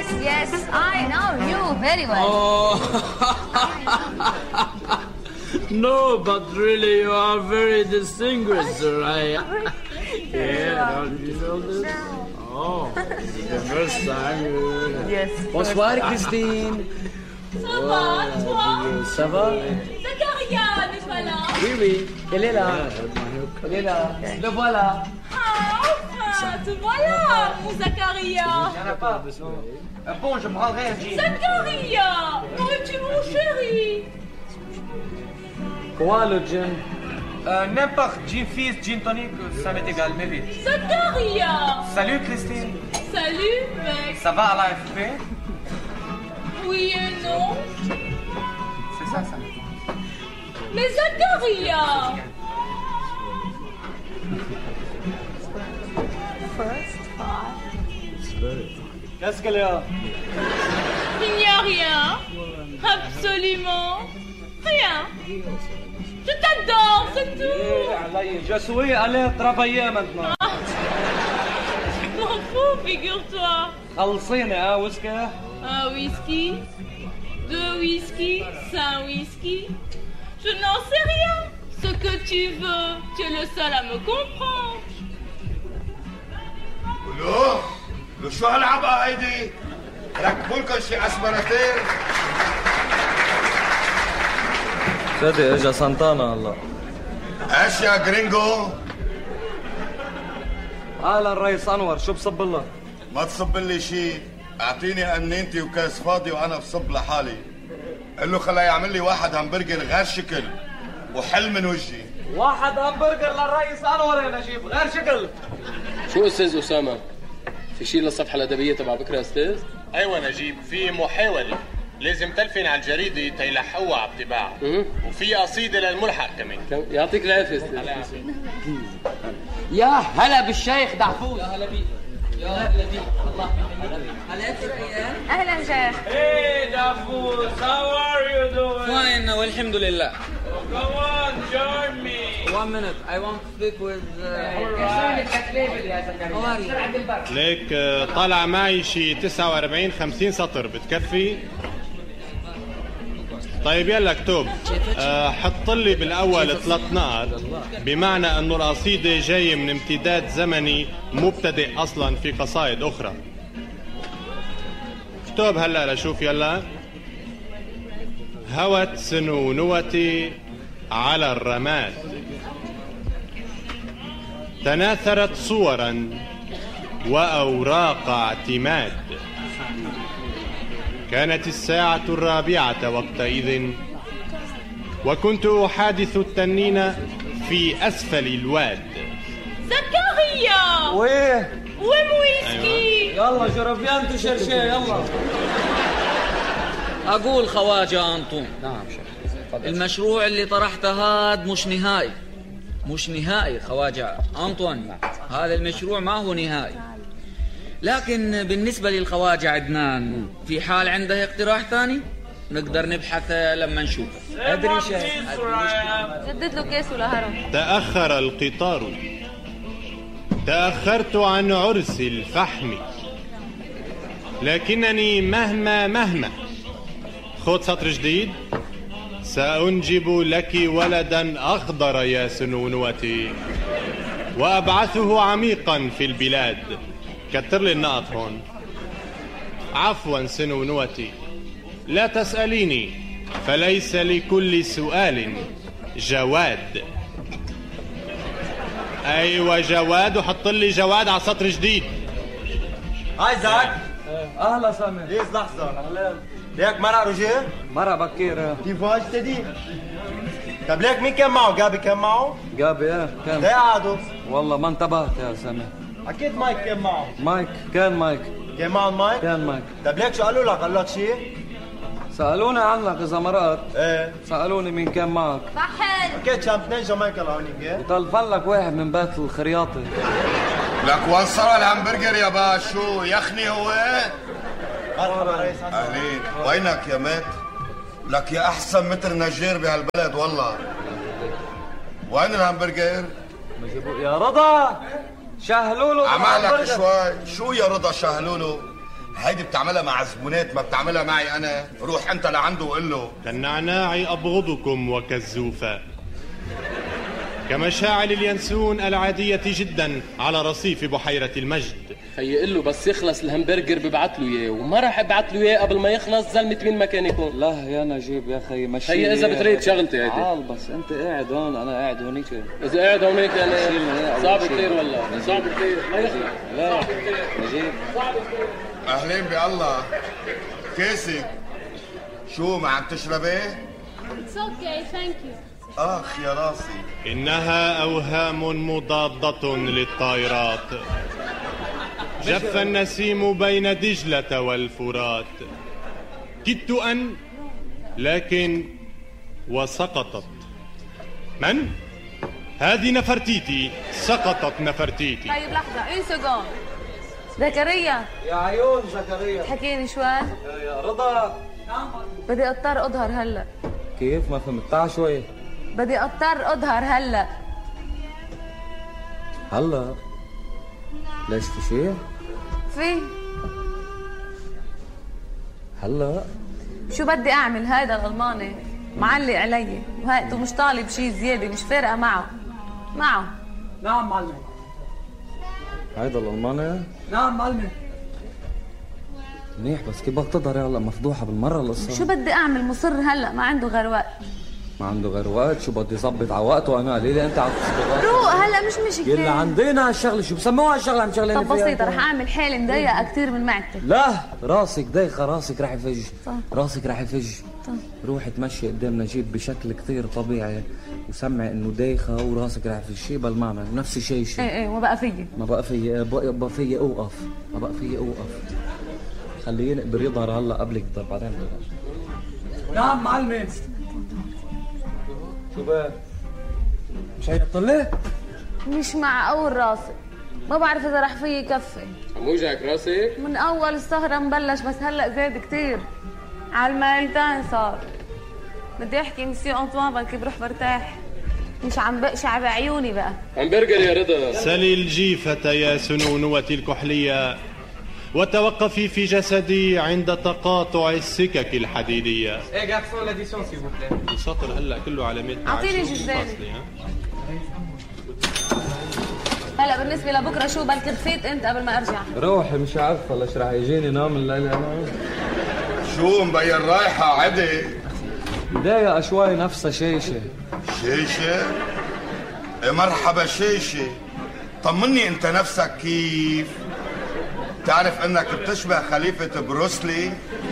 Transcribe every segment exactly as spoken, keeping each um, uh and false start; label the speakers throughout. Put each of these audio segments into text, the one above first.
Speaker 1: Yes, yes, I know you very well.
Speaker 2: Oh. No, but really you are very distinguished, sir. I... Yeah, don't you know this? Oh, the first time.
Speaker 1: Yes.
Speaker 3: Bonsoir, Christine.
Speaker 4: Ça va, toi?
Speaker 3: Ça va?
Speaker 4: Zacharia n'est pas là.
Speaker 3: Oui, oui, elle est là. Elle est là. Le voilà.
Speaker 4: Ah, enfin, te voilà, mon Zacharia.
Speaker 3: Il n'y en a pas. Euh, bon, je me rendrai un gin.
Speaker 4: Zacharia, où es-tu, mon chéri?
Speaker 3: Quoi, le gin? Euh, n'importe, gin fizz, gin tonic, ça m'est égal, mais vite.
Speaker 4: Zacharia.
Speaker 3: Salut, Christine.
Speaker 4: Salut, mec.
Speaker 3: Ça va à l'A F P?
Speaker 4: Oui et non.
Speaker 3: C'est ça, ça.
Speaker 4: Mais Zacharia.
Speaker 1: First five.
Speaker 3: Qu'est-ce qu'il y a?
Speaker 4: Il n'y a rien. Absolument rien. Je t'adore, c'est tout.
Speaker 3: Je suis allé travailler maintenant.
Speaker 4: Je m'en fous, figure-toi.
Speaker 3: خلصيني اه ويسكي.
Speaker 4: Un whisky, deux whisky, cinq whisky. Je n'en sais rien. Ce que tu veux, tu es le seul à me comprendre.
Speaker 5: له له شو هالعبقة هيدي؟ ركبوا لكم شي اسبراتير.
Speaker 3: فادي اجا سانتانا هلا.
Speaker 5: ايش يا جرينجو؟
Speaker 3: اهلا الرئيس انور، شو بصب لك؟
Speaker 5: ما تصب لي شيء، اعطيني انينتي وكاس فاضي وانا بصب لحالي. قل له خليه يعمل لي واحد همبرجر غير شكل وحل من وجهي.
Speaker 3: واحد همبرجر للرئيس انور يا نجيب غير شكل.
Speaker 6: شو استاذ اسامه؟ في شيء للصفحه الادبيه تبع بكره استاذ؟
Speaker 7: ايوه نجيب، في محاوله لازم تلفن على الجريده تيلحقوها على الطباعه، وفي قصيده للملحق كمان.
Speaker 6: يعطيك العافيه استاذ.
Speaker 3: يا هلا بالشيخ دعفوز.
Speaker 6: يا هلا بيك، يا هلا بيك. الله
Speaker 1: أهلا شيخ.
Speaker 2: Hey, Dafuz, how are you doing?
Speaker 6: Fine, والحمد لله.
Speaker 2: Come on, join me.
Speaker 6: One minute, I want to speak with.
Speaker 7: ليك طالع معي شي تسعة وأربعين خمسين سطر، بتكفي؟ طيب يلا اكتب. أه حط لي بالاول ثلاث نقط، بمعنى انه القصيده جايه من امتداد زمني مبتدئ اصلا في قصائد اخرى. اكتب هلا لشوف يلا. هوت سنونوتي على الرماد، تناثرت صورا واوراق اعتماد، كانت الساعة الرابعة وقتئذ، وكنت أحادث التنين في أسفل الواد.
Speaker 4: زكريا
Speaker 3: ويه
Speaker 4: وين ويسكي؟
Speaker 3: يلا جربيان تشرشي يلا.
Speaker 6: أقول خواجة أنطون. نعم شيخ. المشروع اللي طرحته هاد مش نهائي، مش نهائي خواجة أنطون. هذا المشروع ما هو نهائي، لكن بالنسبة للخواجة عدنان في حال عنده اقتراح ثاني نقدر نبحثه لما نشوفه.
Speaker 3: أدري شيء.
Speaker 1: جدد له كيسه لهرم.
Speaker 7: تأخر القطار، تأخرت عن عرس الفحم، لكنني مهما مهما. خذ سطر جديد. سأنجب لك ولدا أخضر يا سنونوتي، وأبعثه عميقا في البلاد. كتر لي النقط هون. عفوا سنونوتي، لا تسأليني، فليس لكل سؤال جواد. ايوه جواد، وحط لي جواد على سطر جديد.
Speaker 3: هاي زاك. اهلا سامي. ليش لحظة؟ اهلا. ليك مرة رجع؟ مرة بكير. كيف واجتدي؟ طب ليك مين كان معه؟ جابي كان معه؟ جابي ايه كان. ليه قعدوا؟ والله ما انتبهت يا سامي. اكيد مايك كان معه. مايك كان مايك. كان معه المايك؟ كان مايك. طب ليك شو قالوا لك؟ قال لك شيء؟ سألوني عنك إذا مرات. ايه سألوني مين كان معك.
Speaker 1: فحل
Speaker 3: أكيد شام اثنين جمايكا لهونيك. وطلفن لك واحد من بيت الخرياطي.
Speaker 5: لك وين صار الهمبرجر يا باش؟ شو يخني هو؟ أهلين، وينك يا مات؟ لك يا أحسن متر نجار بهالبلد والله. وين الهمبرجر؟
Speaker 3: يا رضا شهلولو.
Speaker 5: عمالك شوي. شو يا رضا شهلولو؟ هيدي بتعملها مع زبونات، ما بتعملها معي انا. روح انت لعنده وقل له
Speaker 7: كالنعناع ابغضكم وكالزوفة، كمشاعل اليانسون العادية جدا على رصيف بحيرة المجد.
Speaker 8: خيي قل له بس يخلص الهمبرجر ببعت له اياه، وما راح ابعت له اياه قبل ما يخلص زلمة مين ما كان يكون.
Speaker 9: لا يا نجيب يا خيي مشي.
Speaker 8: خيي اذا بتريد شغلتي هيدي
Speaker 9: تعال بس انت قاعد هون انا قاعد هونيك.
Speaker 8: اذا قاعد هونيك يعني صعب كثير والله صعب كثير. ما يخلص
Speaker 9: لا نجيب
Speaker 5: اهلين بالله. كيسك شو ما عم تشربي؟
Speaker 4: It's okay, thank you.
Speaker 5: اخ يا راسي.
Speaker 7: إنها أوهام مضادة للطائرات. جف النسيم بين دجلة والفرات. كدت أن لكن وسقطت. من؟ هذه نفرتيتي. سقطت نفرتيتي.
Speaker 1: طيب لحظة اون سكوند. زكريا
Speaker 9: يا عيون زكريا
Speaker 1: حكيني شوي.
Speaker 9: يا رضا
Speaker 1: بدي اضطر اظهر هلا.
Speaker 9: كيف ما فهمت؟ تعال شوي.
Speaker 1: بدي اضطر اظهر هلا.
Speaker 9: هلا ليش في شيء؟
Speaker 1: في
Speaker 9: هلا
Speaker 1: شو بدي اعمل؟ هيدا الالماني معلق علي وهيئته مش طالب شيء زياده، مش فارقه معه معه.
Speaker 10: نعم معلمة.
Speaker 9: هيدا الألماني؟
Speaker 10: نعم معلمة.
Speaker 9: منيح بس كيف بدك تظهري هلا؟ مفضوحة بالمرة القصة.
Speaker 1: شو بدي اعمل؟ مصر هلا ما عنده غير وقت.
Speaker 9: ما عنده غير وقت؟ شو بدي ظبط على وقته انا؟ ليه انت عم تصبغ؟
Speaker 1: روق هلا مش مشكله.
Speaker 9: يلا عندنا هالشغله شو بسموها هالشغله عم شغلين
Speaker 1: فيها؟ طب بسيطه رح اعمل حالي مضيقه كثير من معدتك.
Speaker 9: لا راسك ضيقه، راسك رح يفج.
Speaker 1: طب.
Speaker 9: راسك رح يفج.
Speaker 1: طب.
Speaker 9: روحي تمشي قدام نجيب بشكل كثير طبيعي وسمعي انه دايخه وراسك رح يفج. شيء بالمعنى نفس الشيء شيء.
Speaker 1: ايه ايه ما بقى فيي.
Speaker 9: ما بقى فيي بقى فيي اوقف. ما بقى فيي اوقف. خليه ينقبر يظهر هلا قبلك طيب بعدين.
Speaker 10: نعم معلمة.
Speaker 9: شو بقى؟ مش هيطلع؟
Speaker 1: مش مع اول راسي، ما بعرف اذا رح فيي كفي.
Speaker 8: عم وجعك راسك؟
Speaker 1: من اول السهرة مبلش بس هلا زاد كتير. على الميلتين صار. بدي احكي مسيو انطوان بلكي بروح برتاح. مش عم بقشع بعيوني بقى.
Speaker 8: همبرجر يا رضا.
Speaker 7: سلي الجيفة يا سنونوة الكحلية وتوقفي في جسدي عند تقاطع السكك الحديدية.
Speaker 10: ايه جارسون لاديسيون سي فو بلي.
Speaker 7: السطر هلا كله على مية.
Speaker 1: اعطيني جزاني. هلا بالنسبة لبكره شو بلكي طفيت انت قبل ما ارجع؟
Speaker 9: روحي مش عارفه ليش رح يجيني نام الليله انا.
Speaker 5: شو مبين رايحة عدي؟
Speaker 9: ضايقه شوي نفسها شيشه.
Speaker 5: شيشة؟ إيه مرحبا شيشة. طمني انت نفسك كيف؟ تعرف انك بتشبه خليفة بروسلي؟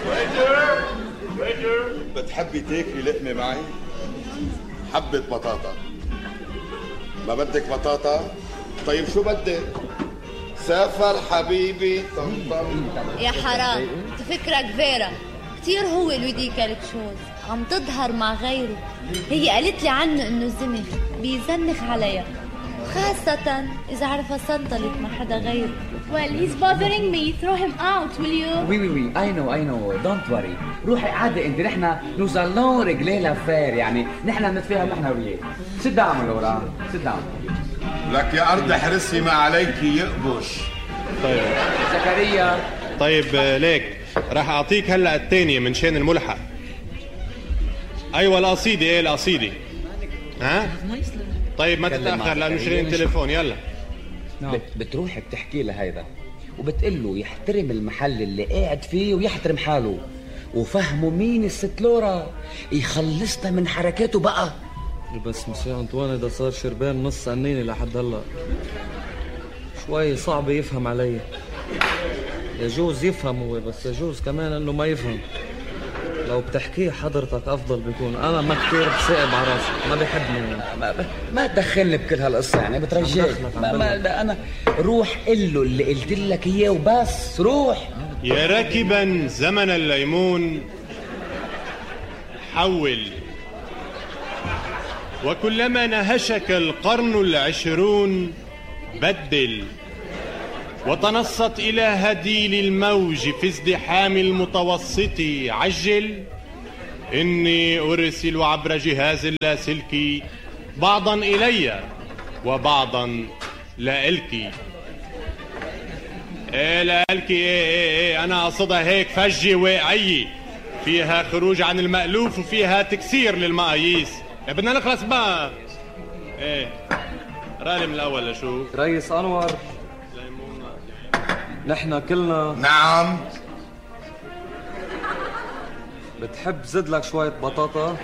Speaker 5: بتحبي تاكلي لقمة معي؟ حبة بطاطا. ما بدك بطاطا؟ طيب شو بدك؟ سافر حبيبي طمطم.
Speaker 11: يا حرام تفكرك فيرا كتير هو لودي كالتشوز عم تظهر مع غيره. هي قالت لي عنه انه زمخ بيزنخ عليها، خاصة إذا عرفها سنطلت مع حدا غيره.
Speaker 4: Well, he's bothering me. Throw him out, will you?
Speaker 12: Oui, oui, oui. I know, I know. Don't worry. روحي عادي انت. نحن nous allons régler l'affaire. يعني نحن بنتفاهم نحن وياه. Sit down لورا. Sit down.
Speaker 5: لك يا أرض حرصي ما عليك يقبش.
Speaker 7: طيب
Speaker 12: زكريا.
Speaker 7: طيب ليك راح أعطيك هلا الثانية من شان الملحق. أيوة القصيدة. إيه القصيدة؟ ها؟ طيب ما تتأخر لأنه شغلين تليفون. يلا.
Speaker 12: بت بتروح بتحكي له هيدا وبتقول له يحترم المحل اللي قاعد فيه ويحترم حاله، وفهمه مين الست لورا يخلصنا من حركاته بقى.
Speaker 9: بس مسيو انطوان اذا صار شربان نص قنيني لحد هلا شوي صعب يفهم علي. يجوز يفهم هو بس يجوز كمان انه ما يفهم. لو بتحكيه حضرتك افضل بيكون. انا ما كتير بسائب على راسي، ما بيحبني.
Speaker 12: ما, ما تدخلني بكل هالقصه يعني بترجاك. ما, ما انا روح قل له اللي قلت لك اياه وبس. روح.
Speaker 7: يا راكبا زمن الليمون حول، وكلما نهشك القرن العشرون بدل، وتنصت إلى هديل الموج في ازدحام المتوسط عجل. إني أرسل عبر جهاز اللاسلكي بعضا إلي وبعضا لإلكي. ايه لالكي ايه ايه ايه انا اقصدها هيك فجة واقعية فيها خروج عن المألوف وفيها تكسير للمقاييس. بدنا نخلص بقى. ايه رالي من الاول لشوف.
Speaker 9: ريس انور نحن كلنا.
Speaker 5: نعم.
Speaker 9: بتحب زد لك شوية بطاطا؟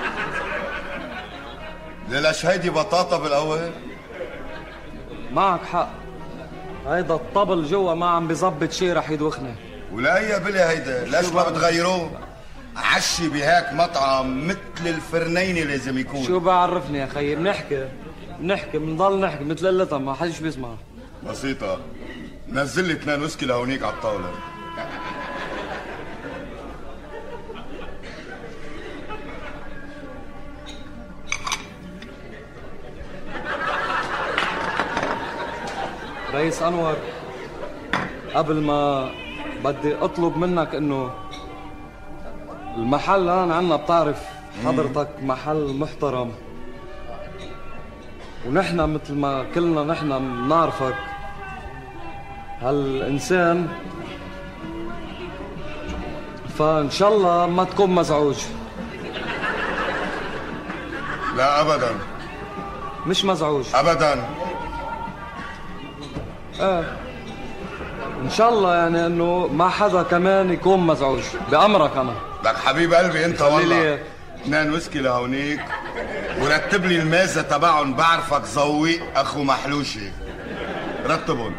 Speaker 5: ليش هيدي بطاطا بالاول؟
Speaker 9: معك حق، هيدا الطبل جوا ما عم بيظبط شي رح يدوخنا.
Speaker 5: ولا يا بلي هيدا ليش ما بتغيروه؟ عشي بهيك مطعم مثل الفرنيني لازم يكون.
Speaker 9: شو بعرفني يا خيي، بنحكي بنحكي بنضل نحكي مثل قلتها ما حدش بيسمع.
Speaker 5: بسيطة، نزل لي اثنين ويسكي لهونيك على الطاولة.
Speaker 9: رئيس انور، قبل ما بدي اطلب منك انه المحل هون عنا بتعرف حضرتك محل محترم، ونحن مثل ما كلنا نحن بنعرفك هالإنسان، فإن شاء الله ما تكون مزعوج.
Speaker 5: لا أبدا.
Speaker 9: مش مزعوج
Speaker 5: أبدا.
Speaker 9: ايه إن شاء الله، يعني إنه ما حدا كمان يكون مزعوج بأمرك. أنا
Speaker 5: لك حبيب قلبي أنت والله. اثنين ويسكي لهونيك ورتب لي الميزة تبعهم، بعرفك ذويق أخو محلوشي، رتبهم.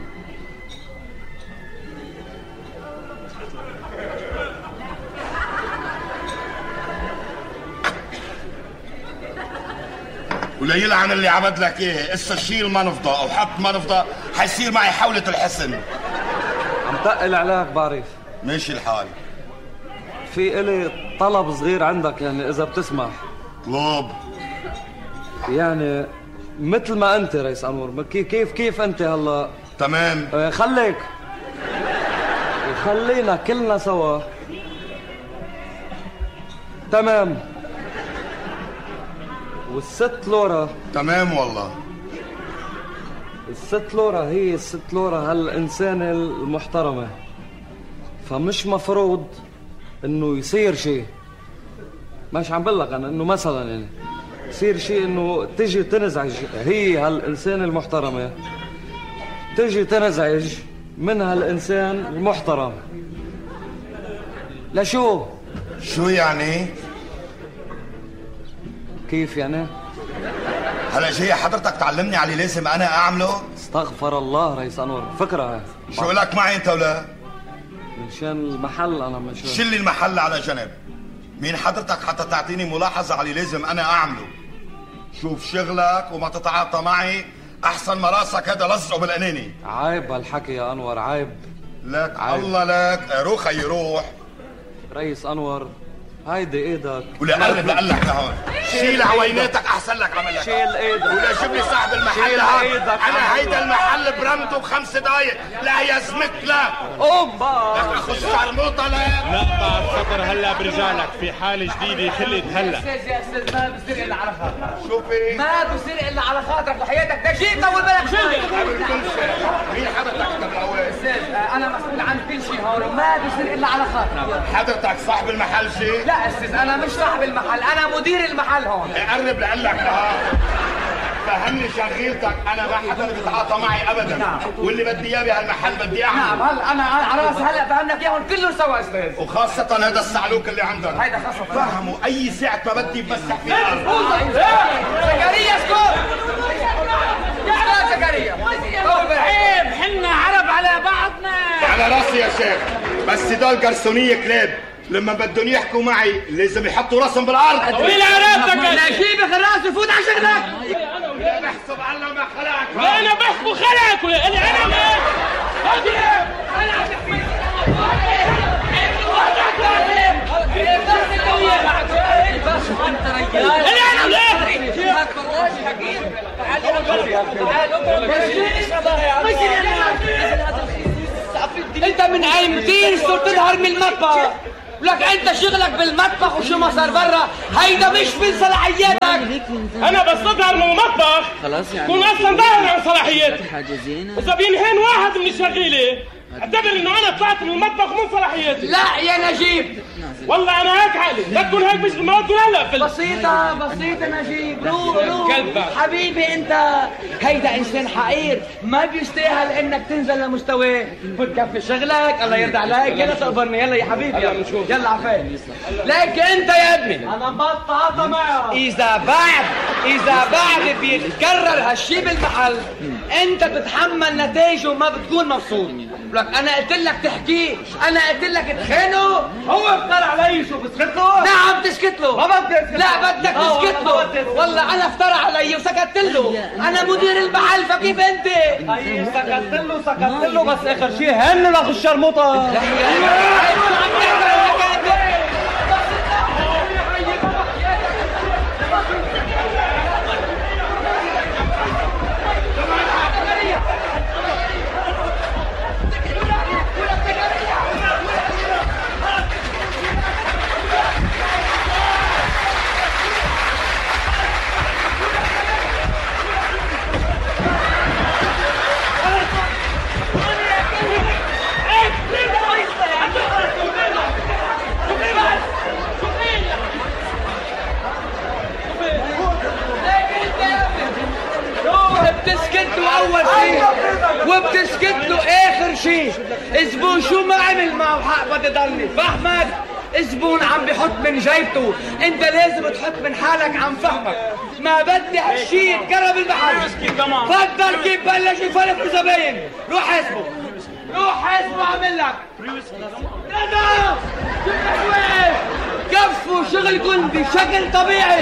Speaker 5: ولا يلعن اللي عمد لك ايه، اسا شيل منفضة او حط منفضة حيصير معي حولة الحسن.
Speaker 9: عم تقل عليك بعرف.
Speaker 5: ماشي الحال.
Speaker 9: في إلي طلب صغير عندك، يعني إذا بتسمح.
Speaker 5: طلب؟
Speaker 9: يعني مثل ما أنت رئيس أنور، كيف كيف أنت هلا.
Speaker 5: تمام.
Speaker 9: آه خليك خلينا كلنا سوا. تمام. والست لورا.
Speaker 5: تمام والله.
Speaker 9: الست لورا هي الست لورا هالإنسانة المحترمة، فمش مفروض إنه يصير شيء. مش عم بقول لك أنا إنه مثلا يعني يصير شيء إنه تجي تنزعج هي هالإنسانة المحترمة، تجي تنزعج من هالإنسان المحترم. لشو؟
Speaker 5: شو يعني؟
Speaker 9: كيف يعني؟
Speaker 5: هلا جاي حضرتك تعلمني على اللي لازم انا اعمله؟
Speaker 9: استغفر الله رئيس انور، فكرة.
Speaker 5: شو لك معي انت ولا؟
Speaker 9: منشان المحل انا مش
Speaker 5: شيل المحل على جنب. مين حضرتك حتى تعطيني ملاحظة على اللي لازم انا اعمله؟ شوف شغلك وما تتعاطى معي احسن ما راسك هذا لزقه بالقنيني.
Speaker 9: عيب هالحكي يا انور، عيب.
Speaker 5: لك عيب. الله لك روح يروح.
Speaker 9: رئيس انور هيدي ايدك.
Speaker 5: ولا قرب لقلك لهون. شيل عويناتك احسن لك عمل لك.
Speaker 9: شيل ايدك.
Speaker 5: ولا جيب لي صاحب المحل.
Speaker 9: شيل ايدك.
Speaker 5: انا هيدا المحل برمته بخمس دقايق. لا يزمك لا.
Speaker 9: قوم بقى.
Speaker 5: لك اخو الشرموطه لا.
Speaker 7: لا بعد خطر هلا برجالك في حالة جديدة خلت هلا.
Speaker 10: يا استاذ يا استاذ ما بصير الا على خاطرك.
Speaker 5: شو في؟
Speaker 10: ما بصير الا على خاطرك وحياتك دقيق طول بالك شوي.
Speaker 5: قبل كل شيء. مين حضرتك تبعوي؟
Speaker 10: استاذ انا مسؤول عن كل شيء هون وما بصير الا على خاطرك.
Speaker 5: حضرتك صاحب المحل شيء؟
Speaker 10: لا استاذ انا مش صاحب المحل، انا مدير المحل هون.
Speaker 5: قرب لقلك لهون. فهمني شغيلتك، انا ما حدا بيتعاطى معي ابدا. نعم. واللي بدي اياه بهالمحل بدي اعمله.
Speaker 10: نعم هلا انا على راسي هلا فهمنك اياهم كلهم سوا استاذ.
Speaker 5: وخاصة هذا الصعلوك اللي عندك.
Speaker 10: هيدا خاصة
Speaker 5: فهموا اي ساعة ما بدي بمسح فيه الارض.
Speaker 10: زكريا اسكت. يا زكريا.
Speaker 2: عيب حنا عرب على بعضنا.
Speaker 5: على راسي يا شيخ، بس دول قرصونية كلاب. لما بدهم يحكوا معي لازم يحطوا راسهم بالارض.
Speaker 2: طويل عرفتك
Speaker 10: لا جيبك الراس وفوت على شغلك.
Speaker 5: لا بحسب الله ما خلقك.
Speaker 2: لا انا بحكوا خلقك ولا انا انا
Speaker 10: انت من عيمتين صرت تظهر من المطبخ. لك انت شغلك بالمطبخ وشو ما صار برا هيدا مش من صلاحياتك.
Speaker 8: انا بستظهر من المطبخ
Speaker 6: خلاص يعني
Speaker 8: كون اصلا ظاهر عن صلاحياتي.
Speaker 6: حاجه زينه
Speaker 8: اذا بينهين واحد من الشغيله اعتبر انه انا طلعت من المطبخ من صلاحياتي.
Speaker 10: لا يا نجيب
Speaker 8: والله انا هيك حالي، لا تكون هيك مش ما تقول هلا في
Speaker 10: بسيطة بسيطة نجيب. روح روح حبيبي انت هيدا انسان حقير ما بيستاهل انك تنزل لمستواه. بتكفي شغلك الله يرضى عليك. يلا تقبرني يلا يا حبيبي يلا نشوف يلا عفاك. لك انت يا ابني
Speaker 3: انا بطاطا معها.
Speaker 10: اذا بعد اذا بعد بيتكرر هالشي بالمحل انت بتتحمل نتائجه ما بتكون مبسوط. لك انا قلت لك تحكي، انا قلت لك تخانوا.
Speaker 3: هو افترى علي شو بسكت له؟
Speaker 10: نعم تسكت له.
Speaker 3: ما بدي اسكت.
Speaker 10: لا بدك تسكت له. والله انا افترى علي وسكت له. انا مدير المحل فكيف انت؟
Speaker 3: اي سكت له سكت له بس اخر شيء هن لاخ الشرموطه.
Speaker 10: بتسكت له اول شيء وبتسكت له اخر شيء. الزبون شو ما عمل معه حق بدي ضلني فهمك. الزبون عم بحط من جيبته، انت لازم تحط من حالك عم فهمك. ما بدي هالشيء يتكرر بالمحل. فضل كيف بلش يفرق الزباين. روح حاسبه روح حاسبه عمل لك كفوا شغلكم بشكل طبيعي.